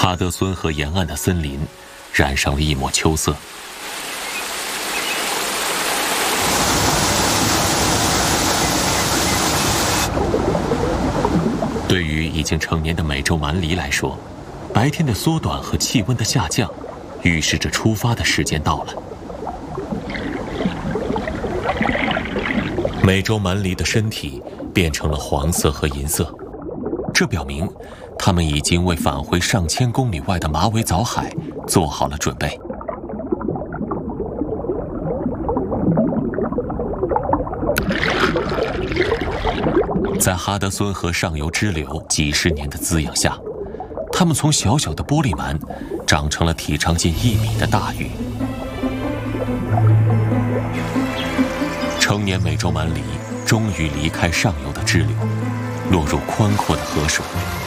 哈德孙河沿岸的森林染上了一抹秋色。对于已经成年的美洲蛮狸来说，白天的缩短和气温的下降，预示着出发的时间到了。美洲蛮狸的身体变成了黄色和银色，这表明它们已经为返回上千公里外的马尾藻海做好了准备。在哈德孙河上游支流几十年的滋养下，它们从小小的玻璃鳗长成了体长近1米的大鱼。成年美洲蛮狸终于离开上游的支流，落入宽阔的河水。